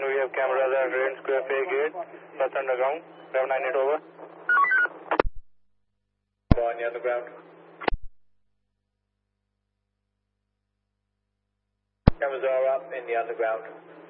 we have cameras at Red Square Fair Gate, first underground, 798 over. On the underground. Cameras are up in the underground.